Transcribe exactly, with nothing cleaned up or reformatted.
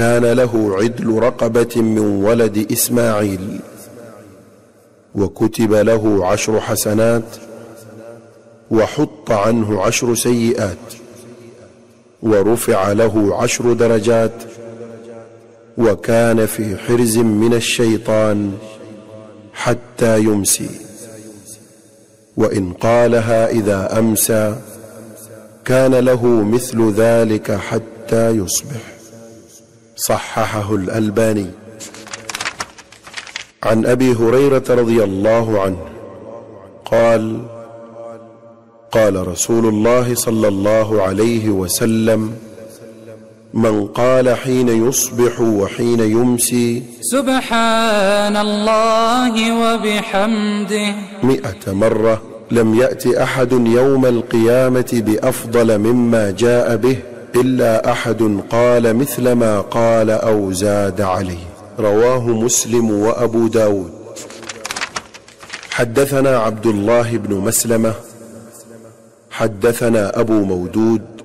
وكان له عدل رقبة من ولد إسماعيل، وكتب له عشر حسنات وحط عنه عشر سيئات، ورفع له عشر درجات، وكان في حرز من الشيطان حتى يمسي، وإن قالها إذا أمسى كان له مثل ذلك حتى يصبح. صححه الألباني. عن أبي هريرة رضي الله عنه قال: قال رسول الله صلى الله عليه وسلم: من قال حين يصبح وحين يمسي سبحان الله وبحمده مئة مرة لم يأت أحد يوم القيامة بأفضل مما جاء به إلا أحد قال مثل ما قال أو زاد عليه. رواه مسلم وأبو داود. حدثنا عبد الله بن مسلمة حدثنا أبو مودود